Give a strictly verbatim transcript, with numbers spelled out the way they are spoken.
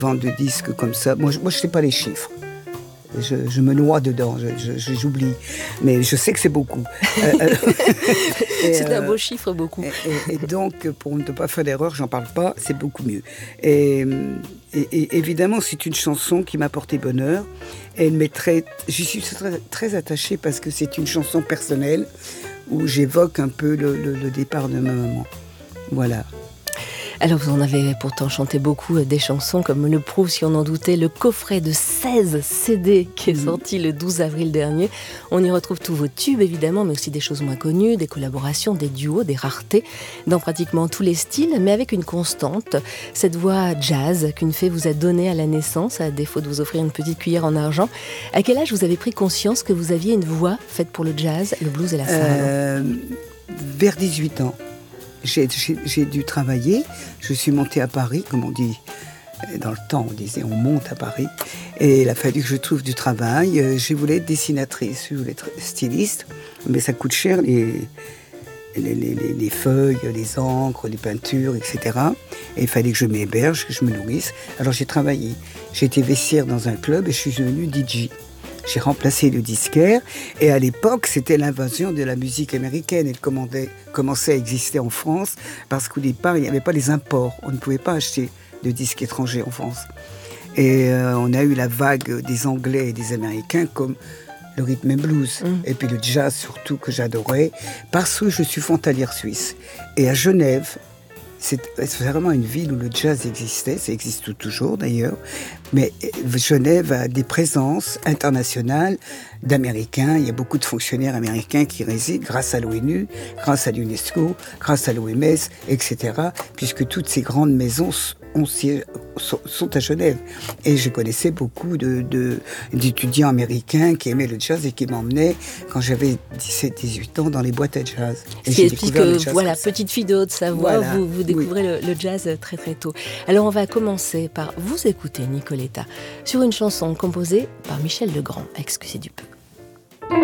Vendre de disques comme ça, moi je ne sais pas les chiffres. Je, je me noie dedans, je, je, j'oublie. Mais je sais que c'est beaucoup. C'est euh, un beau chiffre, beaucoup. Et, et, et donc, pour ne pas faire d'erreur, j'en parle pas, c'est beaucoup mieux. Et, et, et évidemment, c'est une chanson qui m'a porté bonheur. Elle m'est très, j'y suis très, très attachée parce que c'est une chanson personnelle où j'évoque un peu le, le, le départ de ma maman. Voilà. Alors vous en avez pourtant chanté beaucoup des chansons, comme le prouve, si on en doutait, le coffret de seize C D qui est sorti le douze avril dernier. On y retrouve tous vos tubes évidemment, mais aussi des choses moins connues, des collaborations, des duos, des raretés, dans pratiquement tous les styles, mais avec une constante, cette voix jazz qu'une fée vous a donnée à la naissance, à défaut de vous offrir une petite cuillère en argent. À quel âge vous avez pris conscience que vous aviez une voix faite pour le jazz, le blues et la salsa? euh, Vers dix-huit ans. J'ai, j'ai, j'ai dû travailler, je suis montée à Paris, comme on dit, dans le temps on disait on monte à Paris, et il a fallu que je trouve du travail. Je voulais être dessinatrice, je voulais être styliste, mais ça coûte cher les, les, les, les feuilles, les encres, les peintures, et cetera. Et il fallait que je m'héberge, que je me nourrisse, alors j'ai travaillé. J'ai été vestiaire dans un club et je suis devenue D J. J'ai remplacé le disquaire et à l'époque, c'était l'invasion de la musique américaine. Elle commandait, commençait à exister en France parce qu'au départ, il n'y avait pas les imports. On ne pouvait pas acheter de disques étrangers en France. Et euh, on a eu la vague des Anglais et des Américains comme le rhythm and blues. Mmh. Et puis le jazz surtout que j'adorais parce que je suis frontalière suisse. Et à Genève, c'est, c'est vraiment une ville où le jazz existait, ça existe toujours d'ailleurs, mais Genève a des présences internationales d'Américains, il y a beaucoup de fonctionnaires américains qui résident grâce à l'ONU, grâce à l'UNESCO, grâce à l'O M S, et cetera, puisque toutes ces grandes maisons ont siège, sont, sont à Genève. Et je connaissais beaucoup de, de, d'étudiants américains qui aimaient le jazz et qui m'emmenaient, quand j'avais dix-sept dix-huit ans, dans les boîtes à jazz. Et j'ai découvert le jazz. Voilà, petite fille de Haute-Savoie, voilà, vous, vous découvrez oui. le, le jazz très très tôt. Alors on va commencer par vous écouter, Nicoletta, sur une chanson composée par Michel Legrand. Excusez du peu.